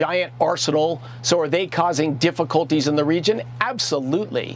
giant arsenal. So are they causing difficulties in the region? Absolutely.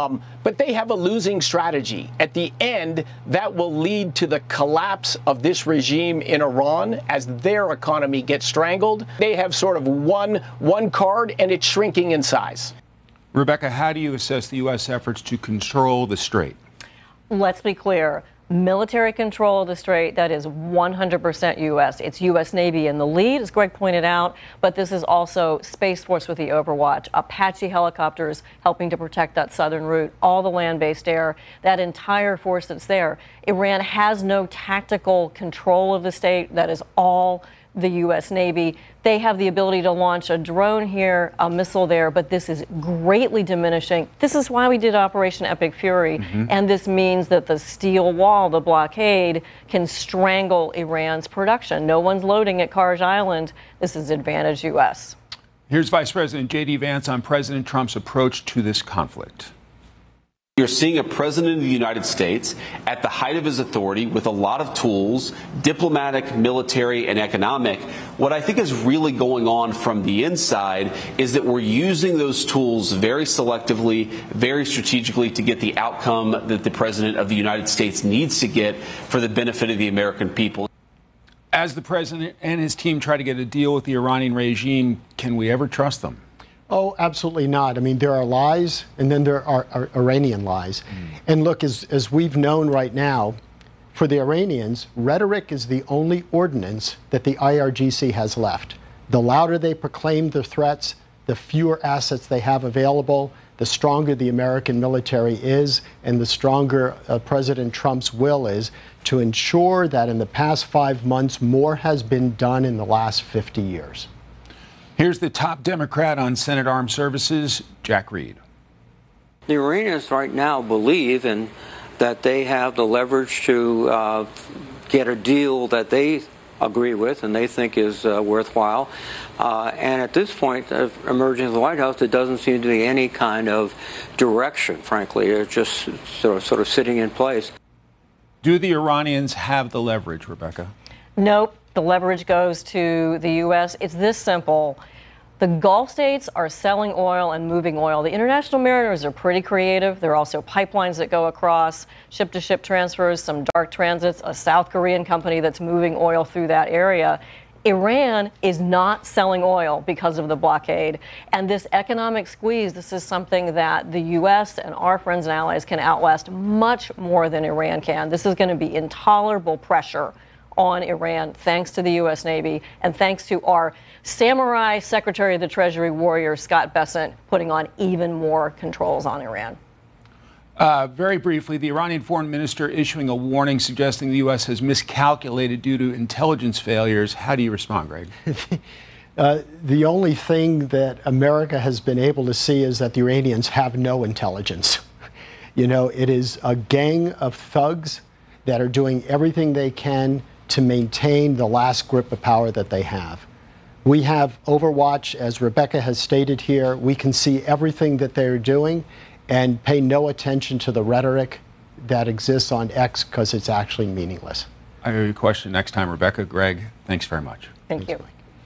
But they have a losing strategy. At the end, that will lead to the collapse of this regime in Iran as their economy gets strangled. They have sort of one card, and it's shrinking in size. Rebecca, how do you assess the U.S. efforts to control the Strait? Let's be clear. Military control of the Strait, that is 100% U.S. It's U.S. Navy in the lead, as Greg pointed out, but this is also Space Force with the Overwatch, Apache helicopters helping to protect that southern route, all the land-based air, that entire force that's there. Iran has no tactical control of the state. That is all the U.S. Navy. They have the ability to launch a drone here, a missile there, but this is greatly diminishing. This is why we did Operation Epic Fury, and this means that the steel wall, the blockade, can strangle Iran's production. No one's loading at Karj Island. This is advantage U.S. Here's Vice President J.D. Vance on President Trump's approach to this conflict. You're seeing a president of the United States at the height of his authority with a lot of tools, diplomatic, military, and economic. What I think is really going on from the inside is that we're using those tools very selectively, very strategically to get the outcome that the president of the United States needs to get for the benefit of the American people. As the president and his team try to get a deal with the Iranian regime, can we ever trust them? Oh, absolutely not. I mean, there are lies, and then there are Iranian lies. And look, as we've known right now, for the Iranians, rhetoric is the only ordinance that the IRGC has left. The louder they proclaim their threats, the fewer assets they have available, the stronger the American military is, and the stronger President Trump's will is to ensure that in the past 5 months, more has been done in the last 50 years. Here's the top Democrat on Senate Armed Services, Jack Reed. The Iranians right now believe that they have the leverage to get a deal that they agree with and they think is worthwhile. And at this point, emerging in the White House, there doesn't seem to be any kind of direction, frankly. It's just sort of sitting in place. Do the Iranians have the leverage, Rebecca? Nope. The leverage goes to the U.S. It's this simple. The Gulf states are selling oil and moving oil. The international mariners are pretty creative. There are also pipelines that go across, ship-to-ship transfers, some dark transits, a South Korean company that's moving oil through that area. Iran is not selling oil because of the blockade. And this economic squeeze, this is something that the U.S. and our friends and allies can outlast much more than Iran can. This is going to be intolerable pressure on Iran, thanks to the U.S. Navy and thanks to our samurai Secretary of the Treasury warrior, Scott Bessent, putting on even more controls on Iran. Very briefly, the Iranian foreign minister issuing a warning suggesting the U.S. has miscalculated due to intelligence failures. How do you respond, Greg? The only thing that America has been able to see is that the Iranians have no intelligence. You know, it is a gang of thugs that are doing everything they can to maintain the last grip of power that they have. We have Overwatch, as Rebecca has stated here. We can see everything that they're doing and pay no attention to the rhetoric that exists on X because it's actually meaningless. I have a question next time, Rebecca. Greg, thanks very much. Thank you.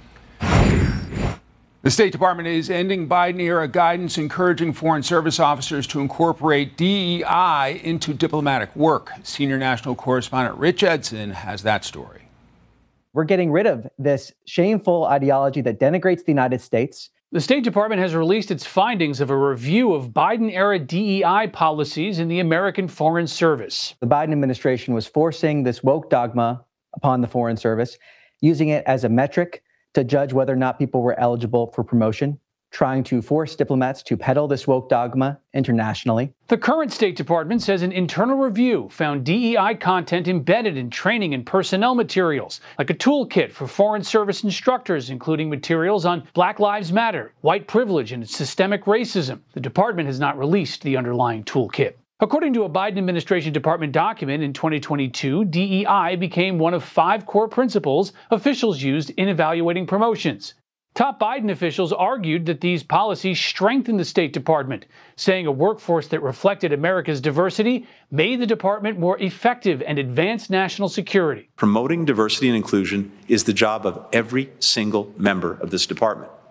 The State Department is ending Biden-era guidance encouraging Foreign Service officers to incorporate DEI into diplomatic work. Senior national correspondent Rich Edson has that story. We're getting rid of this shameful ideology that denigrates the United States. The State Department has released its findings of a review of Biden-era DEI policies in the American Foreign Service. The Biden administration was forcing this woke dogma upon the Foreign Service, using it as a metric to judge whether or not people were eligible for promotion, trying to force diplomats to peddle this woke dogma internationally. The current State Department says an internal review found DEI content embedded in training and personnel materials, like a toolkit for Foreign Service instructors, including materials on Black Lives Matter, white privilege, and systemic racism. The department has not released the underlying toolkit. According to a Biden administration department document in 2022, DEI became one of 5 core principles officials used in evaluating promotions. Top Biden officials argued that these policies strengthened the State Department, saying a workforce that reflected America's diversity made the department more effective and advanced national security. Promoting diversity and inclusion is the job of every single member of this department.